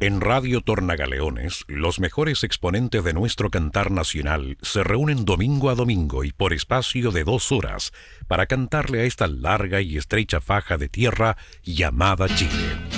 En Radio Tornagaleones, los mejores exponentes de nuestro cantar nacional se reúnen domingo a domingo y por espacio de 2 horas para cantarle a esta larga y estrecha faja de tierra llamada Chile.